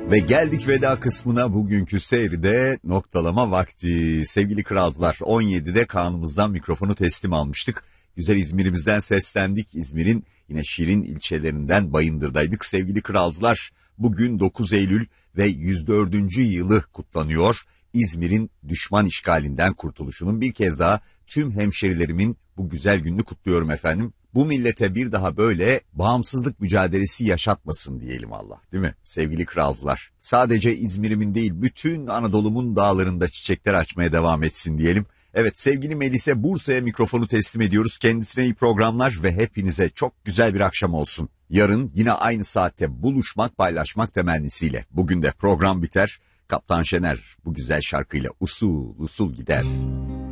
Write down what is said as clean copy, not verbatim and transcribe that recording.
Ve geldik veda kısmına, bugünkü seyride noktalama vakti. Sevgili kralcılar, 17'de Kaan'ımızdan mikrofonu teslim almıştık. Güzel İzmir'imizden seslendik. İzmir'in yine şirin ilçelerinden Bayındır'daydık. Sevgili kralcılar, bugün 9 Eylül ve 104. yılı kutlanıyor. İzmir'in düşman işgalinden kurtuluşunun bir kez daha tüm hemşerilerimin bu güzel gününü kutluyorum efendim. Bu millete bir daha böyle bağımsızlık mücadelesi yaşatmasın diyelim Allah, değil mi sevgili kralcılar? Sadece İzmir'imin değil, bütün Anadolu'mun dağlarında çiçekler açmaya devam etsin diyelim. Evet, sevgili Melis'e Bursa'ya mikrofonu teslim ediyoruz. Kendisine iyi programlar ve hepinize çok güzel bir akşam olsun. Yarın yine aynı saatte buluşmak, paylaşmak temennisiyle. Bugün de program biter. Kaptan Şener bu güzel şarkıyla usul usul gider.